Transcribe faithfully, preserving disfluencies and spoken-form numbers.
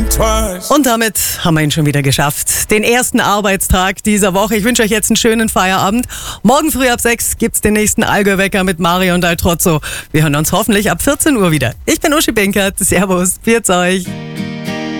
Und damit haben wir ihn schon wieder geschafft. Den ersten Arbeitstag dieser Woche. Ich wünsche euch jetzt einen schönen Feierabend. Morgen früh ab sechs gibt's den nächsten Allgäu-Wecker mit Marion Daltrozzo. Wir hören uns hoffentlich ab vierzehn Uhr wieder. Ich bin Uschi Binkert. Servus. Pfiat euch.